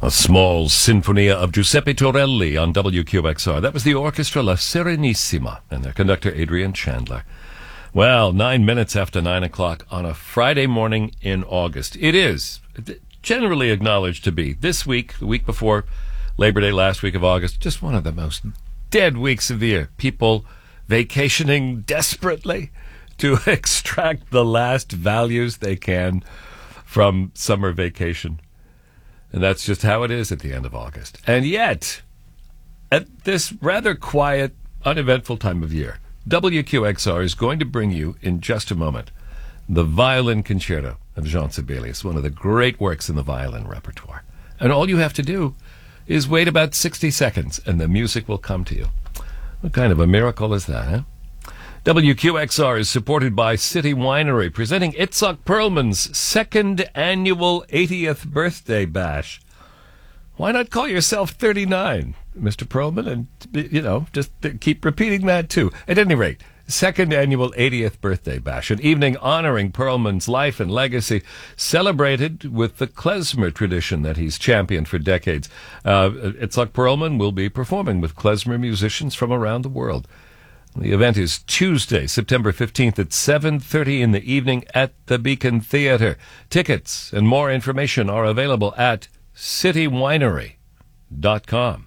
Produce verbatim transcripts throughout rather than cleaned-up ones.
A small Sinfonia of Giuseppe Torelli on W Q X R. That was the orchestra La Serenissima and their conductor Adrian Chandler. Well, nine minutes after nine o'clock on a Friday morning in August. It is generally acknowledged to be this week, the week before Labor Day, last week of August, just one of the most dead weeks of the year. People vacationing desperately to extract the last values they can from summer vacation. And that's just how it is at the end of August. And yet, at this rather quiet, uneventful time of year, W Q X R is going to bring you, in just a moment, the Violin Concerto of Jean Sibelius, one of the great works in the violin repertoire. And all you have to do is wait about sixty seconds, and the music will come to you. What kind of a miracle is that, huh? W Q X R is supported by City Winery, presenting Itzhak Perlman's second annual eightieth birthday bash. Why not call yourself thirty-nine, Mister Perlman, and, you know, just keep repeating that, too. At any rate, second annual eightieth birthday bash, an evening honoring Perlman's life and legacy, celebrated with the klezmer tradition that he's championed for decades. Uh, Itzhak Perlman will be performing with klezmer musicians from around the world. The event is Tuesday, September fifteenth at seven thirty in the evening at the Beacon Theatre. Tickets and more information are available at city winery dot com.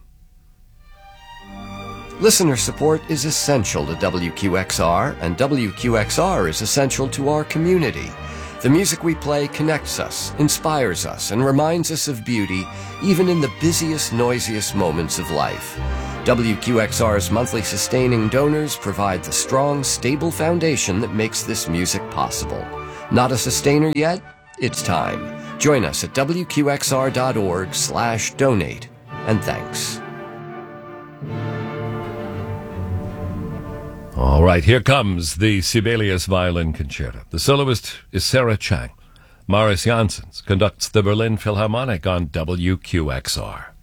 Listener support is essential to W Q X R, and W Q X R is essential to our community. The music we play connects us, inspires us, and reminds us of beauty, even in the busiest, noisiest moments of life. W Q X R's monthly sustaining donors provide the strong, stable foundation that makes this music possible. Not a sustainer yet? It's time. Join us at W Q X R dot org slash donate. And thanks. All right, here comes the Sibelius Violin Concerto. The soloist is Sarah Chang. Maris Janssens conducts the Berlin Philharmonic on W Q X R.